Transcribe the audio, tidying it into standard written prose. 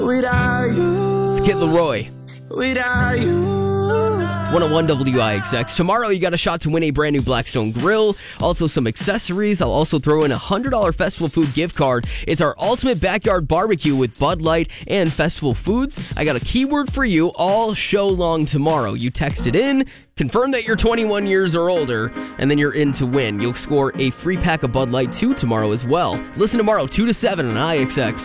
Without you. It's Kid Laroi. Without you. 101 WIXX. Tomorrow, you got a shot to win a brand new Blackstone grill. Also, some accessories. I'll also throw in a $100 festival food gift card. It's our ultimate backyard barbecue with Bud Light and festival foods. I got a keyword for you all show long tomorrow. You text it in, confirm that you're 21 years or older, and then you're in to win. You'll score a free pack of Bud Light too tomorrow as well. Listen tomorrow, 2 to 7 on IXX.